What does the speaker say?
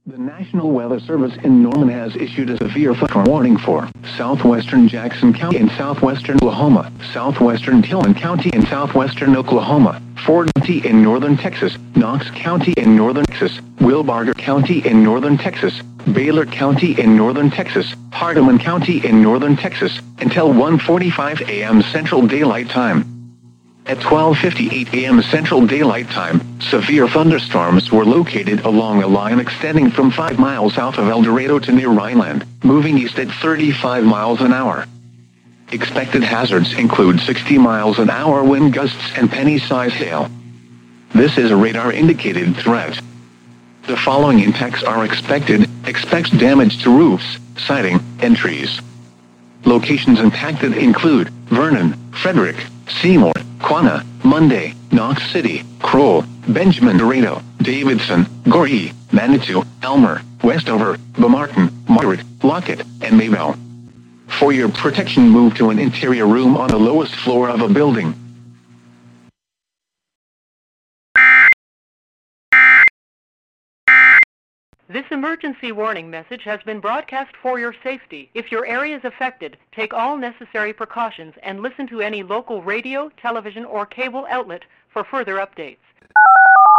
The National Weather Service in Norman has issued a severe thunderstorm warning for southwestern Jackson County in southwestern Oklahoma, southwestern Tillman County in southwestern Oklahoma, Ford County in northern Texas, Knox County in northern Texas, Wilbarger County in northern Texas, Baylor County in northern Texas, Hardeman County in northern Texas, until 1:45 a.m. Central Daylight Time. At 12:58 a.m. Central Daylight Time, severe thunderstorms were located along a line extending from 5 miles south of El Dorado to near Rhineland, moving east at 35 miles an hour. Expected hazards include 60 miles an hour wind gusts and penny-size hail. This is a radar-indicated threat. The following impacts are expected. Expects damage to roofs, siding, and trees. Locations impacted include Vernon, Frederick, Seymour, Quanah, Monday, Knox City, Crowell, Benjamin Dorado, Davidson, Goree, Manitou, Elmer, Westover, Bemartin, Margaret, Lockett, and Maybell. For your protection, move to an interior room on the lowest floor of a building. This emergency warning message has been broadcast for your safety. If your area is affected, take all necessary precautions and listen to any local radio, television, or cable outlet for further updates.